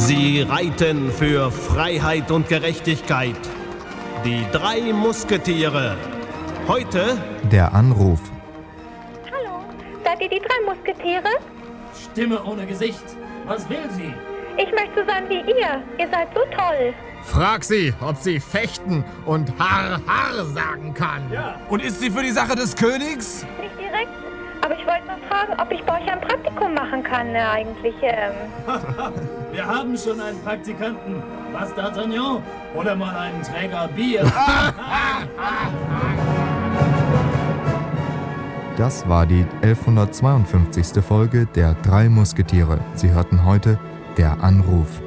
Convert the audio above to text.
Sie reiten für Freiheit und Gerechtigkeit. Die 3 Musketiere. Heute der Anruf. Hallo, seid ihr die 3 Musketiere? Stimme ohne Gesicht. Was will sie? Ich möchte so sein wie ihr. Ihr seid so toll. Frag sie, ob sie fechten und Har Har sagen kann. Ja. Und ist sie für die Sache des Königs? Nicht direkt, aber ich wollte nur fragen, ob ich bei euch ein Praktikum machen kann, eigentlich. Wir haben schon einen Praktikanten. Was, D'Artagnan? Oder mal einen Träger Bier. Das war die 1152. Folge der 3 Musketiere. Sie hörten heute der Anruf.